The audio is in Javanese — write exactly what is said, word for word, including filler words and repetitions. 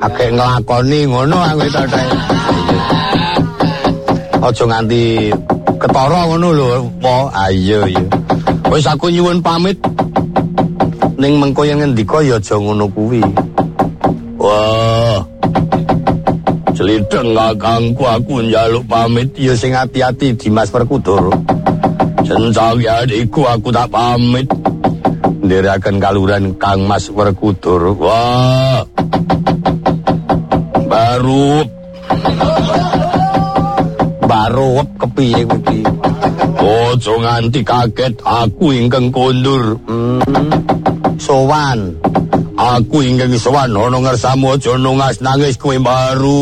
Agek nglakoni ngono aku to. Aja nganti ketara ngono lho, po. Ah iya iya. Wis aku nyuwun pamit. Ning mengko yen ngendika ya aja ngono kuwi. Wah. Celideng kakangku aku njaluk pamit ya sing ati-ati Dimas Werkudara. Jenjang adikku aku tak pamit. Ndherekaken kaluhuran Kang Mas Werkudara. Wah. Baru baru kepiye iki? Ojo nganti kaget aku ingkang kondur. Hmm. Sowan. Aku ingkang sowan ana ngersamu aja nangis nangis kowe baru.